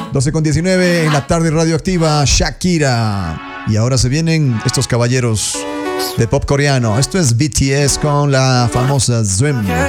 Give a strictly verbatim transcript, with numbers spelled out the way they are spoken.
doce con diecinueve en la tarde radioactiva, Shakira. Y ahora se vienen estos caballeros de pop coreano. Esto es B T S con la famosa Swim.